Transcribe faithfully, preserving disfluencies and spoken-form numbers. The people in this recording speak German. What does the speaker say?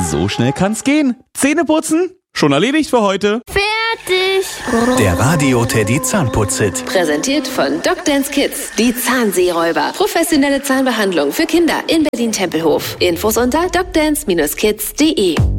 So schnell kann's gehen. Zähne putzen? Schon erledigt für heute. Fertig. Der Radio Teddy Zahnputz-Hit. Präsentiert von Doctors Kids. Die Zahnseeräuber. Professionelle Zahnbehandlung für Kinder in Berlin-Tempelhof. Infos unter doctors Kids punkt de.